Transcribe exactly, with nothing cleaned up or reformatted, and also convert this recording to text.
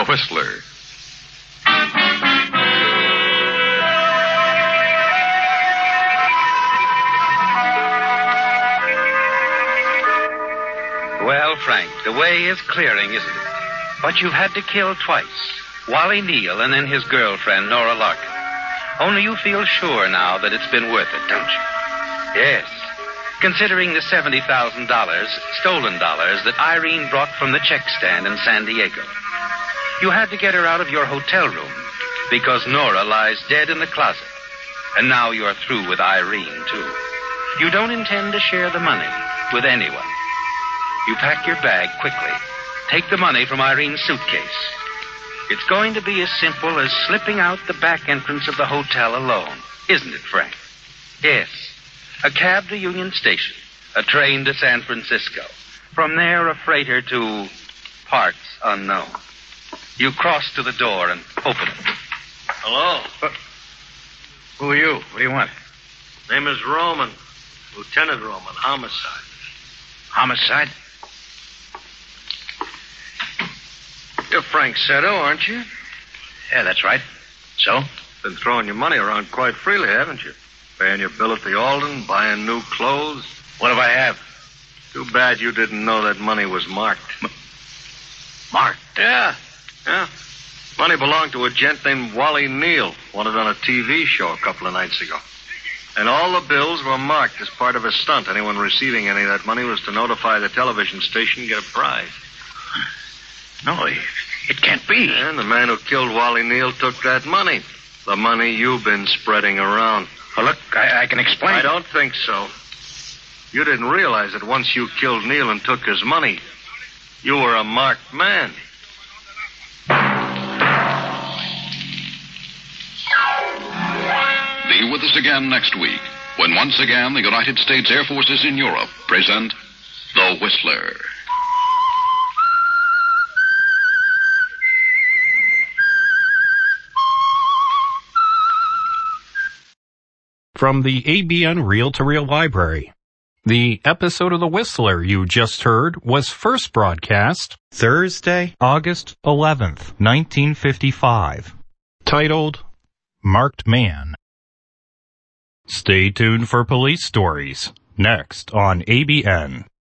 Whistler. Well, Frank, the way is clearing, isn't it? But you've had to kill twice. Wally Neal and then his girlfriend, Nora Larkin. Only you feel sure now that it's been worth it, don't you? Yes. Considering the seventy thousand dollars, stolen dollars, that Irene brought from the check stand in San Diego. You had to get her out of your hotel room because Nora lies dead in the closet. And now you're through with Irene, too. You don't intend to share the money with anyone. You pack your bag quickly. Take the money from Irene's suitcase. It's going to be as simple as slipping out the back entrance of the hotel alone, isn't it, Frank? Yes. A cab to Union Station, a train to San Francisco. From there, a freighter to parts unknown. You cross to the door and open it. Hello. Uh, who are you? What do you want? Name is Roman. Lieutenant Roman. Homicide. Homicide? You're Frank Seto, aren't you? Yeah, that's right. So? Been throwing your money around quite freely, haven't you? Paying your bill at the Alden, buying new clothes. What do I have? Too bad you didn't know that money was marked. M- marked? Yeah. Yeah. Money belonged to a gent named Wally Neal, wanted on a T V show a couple of nights ago. And all the bills were marked as part of a stunt. Anyone receiving any of that money was to notify the television station and get a prize. No, it, it can't be. And the man who killed Wally Neal took that money. The money you've been spreading around. Well, look, I, I can explain. I don't think so. You didn't realize that once you killed Neal and took his money, you were a marked man. Be with us again next week, when once again the United States Air Forces in Europe present The Whistler. From the A B N Reel-to-Reel Library. The episode of The Whistler you just heard was first broadcast Thursday, August eleventh, nineteen fifty-five, titled Marked Man. Stay tuned for police stories next on A B N.